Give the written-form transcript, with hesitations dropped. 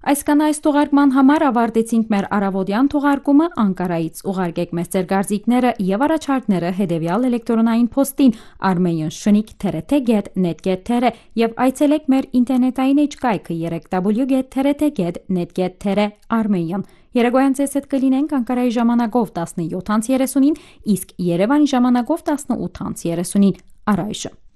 Այսքան այս թողարկման համար ավարտեցինք մեր առավոտյան թողարկումը Անկարայից։ Ուղարկեք մեզ ձեր կարծիքները եւ առաջարկները հետեւյալ էլեկտրոնային փոստին armenian@trt.net.ter եւ այցելեք մեր ինտերնետային էջկայքը www.trt.net.ter/armenian։ Երեկոյան ձեզ հետ կլինենք Անկարայի ժամանակով 17:30-ին, իսկ Երևանի ժամանակով 18:30-ին։ Առայժմ